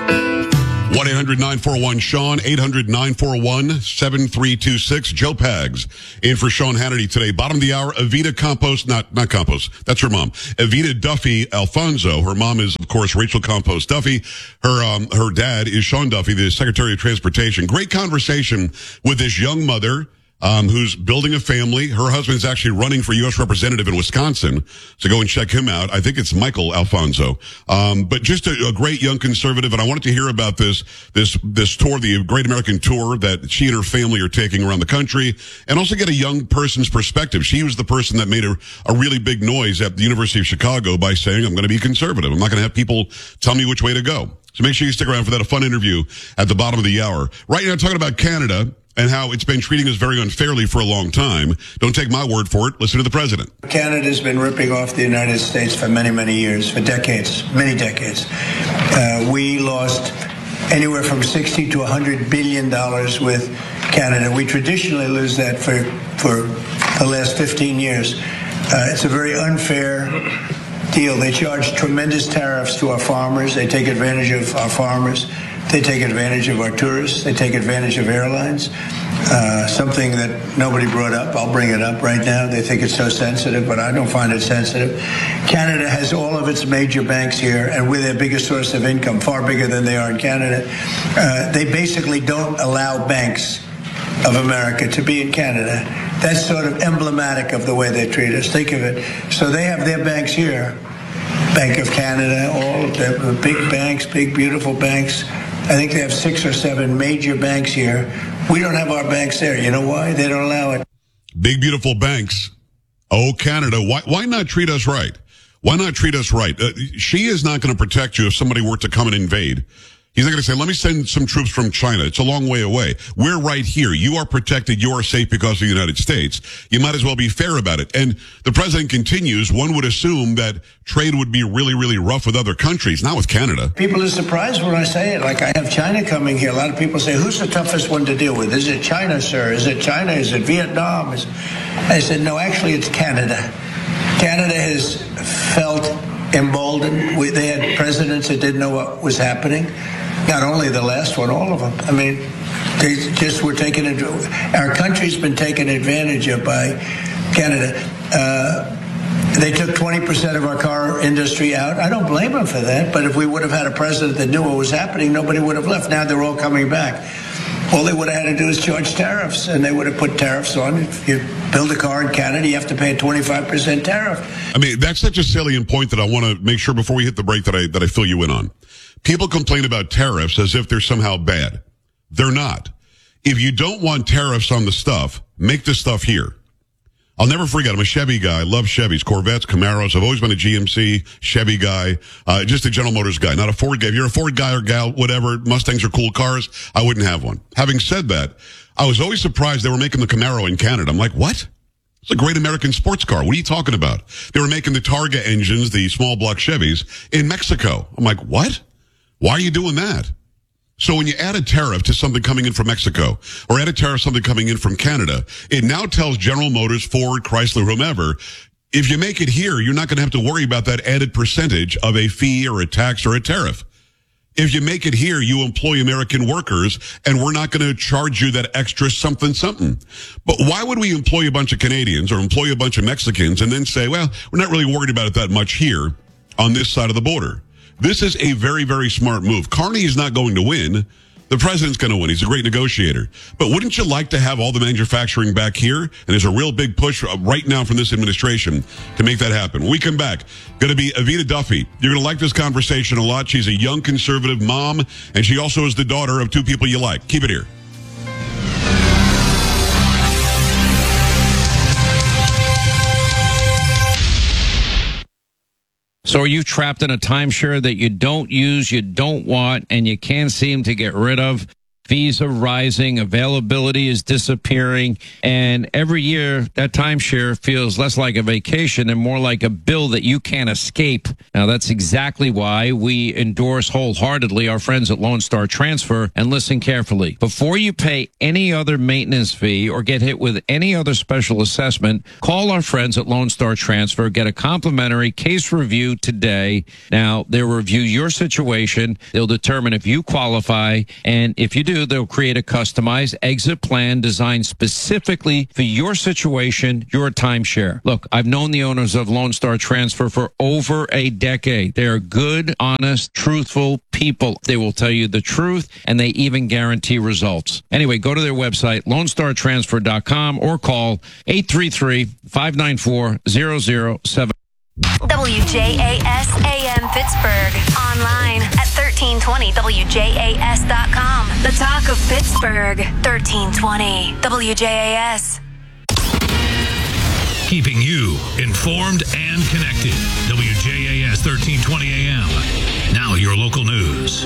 1-800-941-SEAN, 800-941-7326. Joe Pags in for Sean Hannity today. Bottom of the hour, Evita Campos, not Campos, that's her mom. Evita Duffy Alfonso. Her mom is, of course, Rachel Campos Duffy. Her dad is Sean Duffy, the Secretary of Transportation. Great conversation with this young mother, who's building a family. Her husband's actually running for U.S. Representative in Wisconsin. So go and check him out. I think it's Michael Alfonso. But just a great young conservative. And I wanted to hear about this tour, the Great American Tour that she and her family are taking around the country, and also get a young person's perspective. She was the person that made a really big noise at the University of Chicago by saying, I'm going to be conservative. I'm not going to have people tell me which way to go. So make sure you stick around for that. A fun interview at the bottom of the hour. Right now, talking about Canada and how it's been treating us very unfairly for a long time. Don't take my word for it. Listen to the president. Canada's been ripping off the United States for many, many years, for decades, many decades. We lost anywhere from $60 to $100 billion with Canada. We traditionally lose that for the last 15 years. It's a very unfair deal. They charge tremendous tariffs to our farmers. They take advantage of our farmers. They take advantage of our tourists. They take advantage of airlines. Something that nobody brought up. I'll bring it up right now. They think it's so sensitive, but I don't find it sensitive. Canada has all of its major banks here, and we're their biggest source of income, far bigger than they are in Canada. They basically don't allow banks of America to be in Canada. That's sort of emblematic of the way they treat us. Think of it. So they have their banks here. Bank of Canada, all of them, big banks, big, beautiful banks. I think they have 6 or 7 major banks here. We don't have our banks there. You know why? They don't allow it. Big, beautiful banks. Oh, Canada. Why not treat us right? Why not treat us right? She is not going to protect you if somebody were to come and invade. He's not going to say, let me send some troops from China. It's a long way away. We're right here. You are protected. You are safe because of the United States. You might as well be fair about it. And the president continues, one would assume that trade would be really, really rough with other countries, not with Canada. People are surprised when I say it. Like, I have China coming here. A lot of people say, who's the toughest one to deal with? Is it China, sir? Is it China? Is it Vietnam? I said, no, actually, it's Canada. Canada has felt emboldened. They had presidents that didn't know what was happening. Not only the last one, all of them. I mean, they just were taken into. Our country's been taken advantage of by Canada. They took 20% of our car industry out. I don't blame them for that, but if we would have had a president that knew what was happening, nobody would have left. Now they're all coming back. All they would have had to do is charge tariffs, and they would have put tariffs on. If you build a car in Canada, you have to pay a 25% tariff. I mean, that's such a salient point that I want to make sure before we hit the break that I fill you in on. People complain about tariffs as if they're somehow bad. They're not. If you don't want tariffs on the stuff, make the stuff here. I'll never forget, I'm a Chevy guy. I love Chevys, Corvettes, Camaros. I've always been a GMC, Chevy guy, just a General Motors guy, not a Ford guy. If you're a Ford guy or gal, whatever, Mustangs are cool cars, I wouldn't have one. Having said that, I was always surprised they were making the Camaro in Canada. I'm like, what? It's a great American sports car. What are you talking about? They were making the Targa engines, the small block Chevys, in Mexico. I'm like, what? Why are you doing that? So when you add a tariff to something coming in from Mexico, or add a tariff to something coming in from Canada, it now tells General Motors, Ford, Chrysler, whomever, if you make it here, you're not going to have to worry about that added percentage of a fee or a tax or a tariff. If you make it here, you employ American workers, and we're not going to charge you that extra something. But why would we employ a bunch of Canadians or employ a bunch of Mexicans and then say, well, we're not really worried about it that much here on this side of the border? This is a very, very smart move. Carney is not going to win. The president's going to win. He's a great negotiator. But wouldn't you like to have all the manufacturing back here? And there's a real big push right now from this administration to make that happen. When we come back, going to be Evita Duffy. You're going to like this conversation a lot. She's a young conservative mom, and she also is the daughter of 2 people you like. Keep it here. So are you trapped in a timeshare that you don't use, you don't want, and you can't seem to get rid of? If Fees are rising, availability is disappearing, and every year that timeshare feels less like a vacation and more like a bill that you can't escape. Now, that's exactly why we endorse wholeheartedly our friends at Lone Star Transfer. And listen carefully. Before you pay any other maintenance fee or get hit with any other special assessment, call our friends at Lone Star Transfer. Get a complimentary case review today. Now, they'll review your situation. They'll determine if you qualify. And if you do, they'll create a customized exit plan designed specifically for your situation, your timeshare. Look, I've known the owners of Lone Star Transfer for over a decade. They are good, honest, truthful people. They will tell you the truth, and they even guarantee results. Anyway, go to their website, LoneStarTransfer.com, or call 833-594-0070. WJAS AM Pittsburgh. Online at 1320WJAS.com. The talk of Pittsburgh. 1320 WJAS. Keeping you informed and connected. WJAS 1320 AM. Now your local news.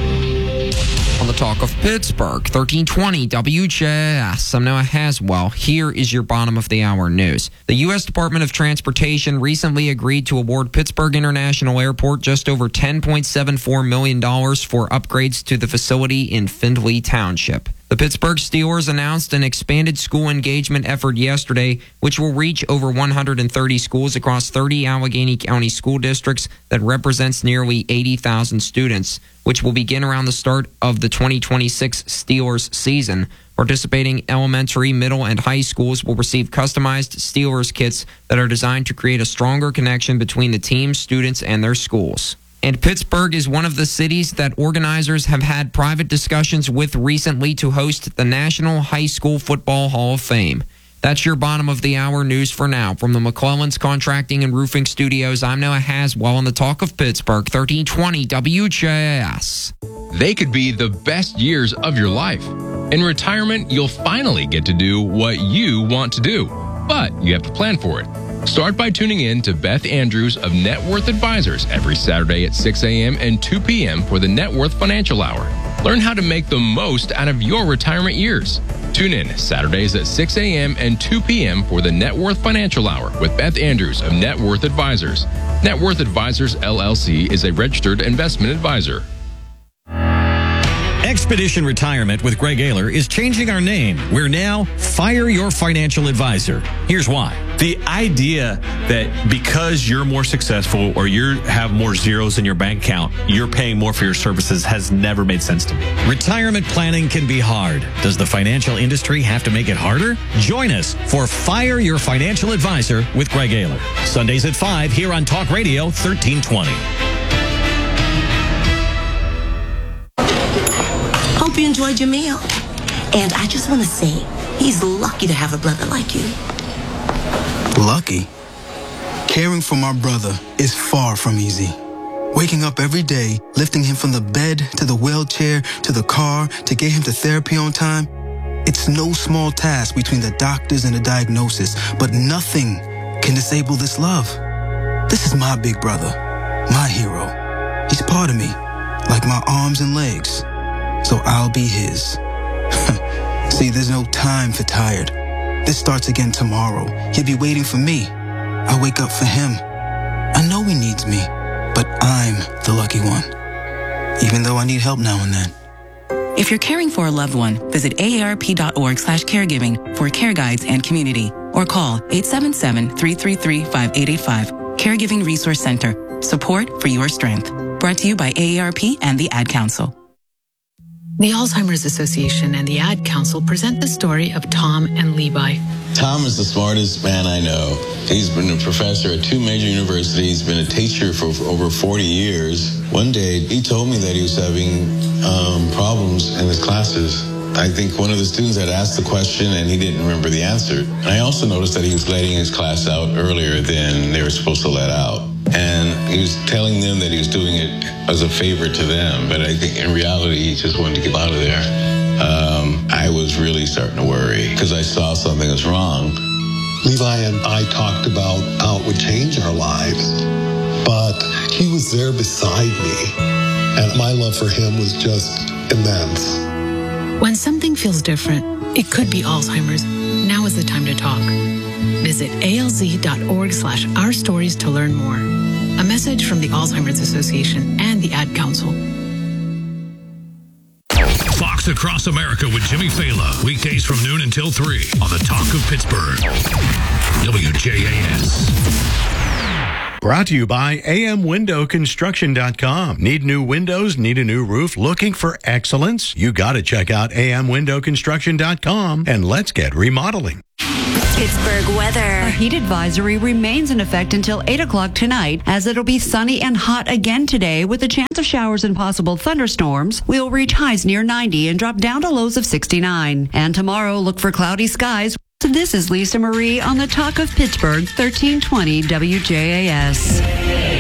On the talk of Pittsburgh, 1320 WJAS. I'm Noah Haswell. Here is your bottom of the hour news. The U.S. Department of Transportation recently agreed to award Pittsburgh International Airport just over $10.74 million for upgrades to the facility in Findlay Township. The Pittsburgh Steelers announced an expanded school engagement effort yesterday, which will reach over 130 schools across 30 Allegheny County school districts that represents nearly 80,000 students, which will begin around the start of the 2026 Steelers season. Participating elementary, middle, and high schools will receive customized Steelers kits that are designed to create a stronger connection between the team, students, and their schools. And Pittsburgh is one of the cities that organizers have had private discussions with recently to host the National High School Football Hall of Fame. That's your bottom of the hour news for now. From the McClellan's Contracting and Roofing Studios, I'm Noah Haswell on the talk of Pittsburgh, 1320 WJAS. They could be the best years of your life. In retirement, you'll finally get to do what you want to do, but you have to plan for it. Start by tuning in to Beth Andrews of Net Worth Advisors every Saturday at 6 a.m. and 2 p.m. for the Net Worth Financial Hour. Learn how to make the most out of your retirement years. Tune in Saturdays at 6 a.m. and 2 p.m. for the Net Worth Financial Hour with Beth Andrews of Net Worth Advisors. Net Worth Advisors, LLC is a registered investment advisor. Expedition Retirement with Greg Ayler is changing our name. We're now Fire Your Financial Advisor. Here's why. The idea that because you're more successful or you have more zeros in your bank account, you're paying more for your services has never made sense to me. Retirement planning can be hard. Does the financial industry have to make it harder? Join us for Fire Your Financial Advisor with Greg Ayler. Sundays at 5 here on Talk Radio 1320. Hope you enjoyed your meal. And I just want to say, he's lucky to have a brother like you. Lucky? Caring for my brother is far from easy. Waking up every day, lifting him from the bed to the wheelchair to the car to get him to therapy on time, it's no small task between the doctors and the diagnosis, but nothing can disable this love. This is my big brother, my hero. He's part of me, like my arms and legs. So I'll be his. See, there's no time for tired. This starts again tomorrow. He'll be waiting for me. I wake up for him. I know he needs me, but I'm the lucky one. Even though I need help now and then. If you're caring for a loved one, visit aarp.org/caregiving for care guides and community, or call 877-333-5885. Caregiving Resource Center. Support for your strength. Brought to you by AARP and the Ad Council. The Alzheimer's Association and the Ad Council present the story of Tom and Levi. Tom is the smartest man I know. He's been a professor at 2 major universities, been a teacher for over 40 years. One day, he told me that he was having problems in his classes. I think one of the students had asked the question and he didn't remember the answer. And I also noticed that he was letting his class out earlier than they were supposed to let out. And he was telling them that he was doing it as a favor to them, but I think in reality, he just wanted to get out of there. I was really starting to worry because I saw something was wrong. Levi and I talked about how it would change our lives, but he was there beside me, and my love for him was just immense. When something feels different, it could be Alzheimer's. Now is the time to talk. Visit alz.org/our stories to learn more. A message from the Alzheimer's Association and the Ad Council. Fox Across America with Jimmy Fallon. Weekdays from noon until 3 on the Talk of Pittsburgh. WJAS. Brought to you by amwindowconstruction.com. Need new windows? Need a new roof? Looking for excellence? You got to check out amwindowconstruction.com and let's get remodeling. Pittsburgh weather. A heat advisory remains in effect until 8 o'clock tonight, as it'll be sunny and hot again today with a chance of showers and possible thunderstorms. We'll reach highs near 90 and drop down to lows of 69. And tomorrow, look for cloudy skies. This is Lisa Marie on the Talk of Pittsburgh, 1320 WJAS.